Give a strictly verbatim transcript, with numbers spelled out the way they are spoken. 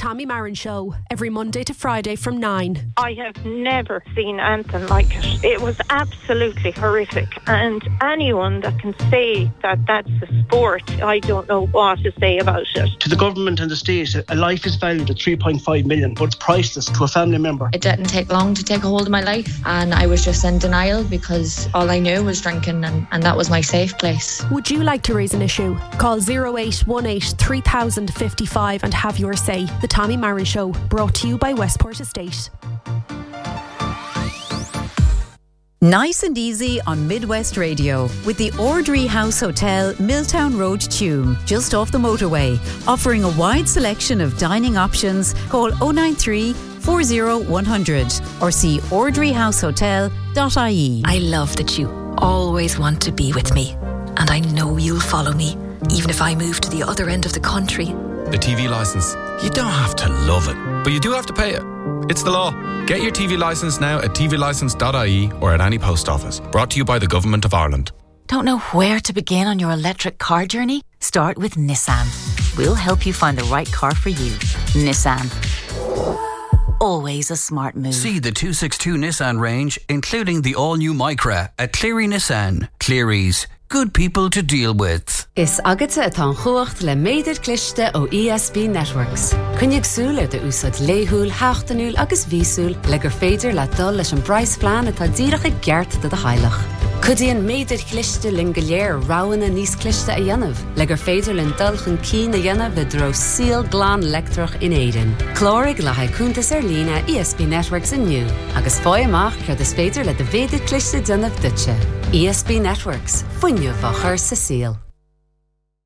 Tommy Marin Show, every Monday to Friday from nine. I have never seen anything like it. It was absolutely horrific. And anyone that can say that that's a sport, I don't know what to say about it. To the government and the state, a life is valued at three point five million, but it's priceless to a family member. It didn't take long to take a hold of my life, and I was just in denial because all I knew was drinking, and, and that was my safe place. Would you like to raise an issue? Call oh eight one eight, three thousand fifty-five and have your say. The Tommy Marin Show, brought to you by Westport Estate. Nice and easy on Midwest Radio with the Ordry House Hotel, Milltown Road, Tuam, just off the motorway. Offering a wide selection of dining options. Call oh nine three, four oh one hundred or see ordry house hotel dot I E. I love that you always want to be with me, and I know you'll follow me, even if I move to the other end of the country. The T V licence. You don't have to love it, but you do have to pay it. It's the law. Get your T V licence now at t v licence dot I E or at any post office. Brought to you by the Government of Ireland. Don't know where to begin on your electric car journey? Start with Nissan. We'll help you find the right car for you. Nissan. Always a smart move. See the two sixty-two Nissan range, including the all-new Micra at Cleary Nissan. Cleary's. Good people to deal with. Is agate atá chuacht le méidir cliste ó E S B Networks. Cynnig súl ar de úsad léhúl, háchtanúl agus vísúl le gur féidir le dul leis an Bryce plan atá díreach ag geart de de heilach. Cudíon méidir cliste lin goléir ráwanna níos cliste a dhéanamh, le gur féidir lin dulchan cín a dhéanamh le dro síl glán lectrach in éidean. Clórig le haid cúntas ar lína E S B Networks inniu, agus fói amach gur is féidir le de féidir cliste dynamh dutse. E S B Networks, fuinneamh a chur sa síl.